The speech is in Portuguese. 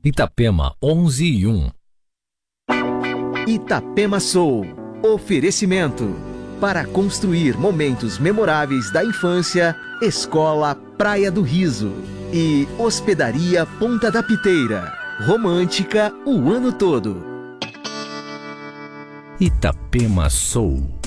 Itapema 11:1. Itapema Soul. Oferecimento. Para construir momentos memoráveis da infância, Escola Praia do Riso. E Hospedaria Ponta da Piteira. Romântica o ano todo. Itapema Soul.